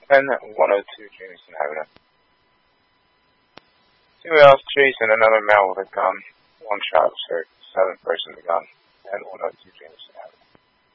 And 102 Jameson Avenue. Two males chasing another male with a gun. One shot was heard. 7th person with a gun. And 102 Jameson Avenue.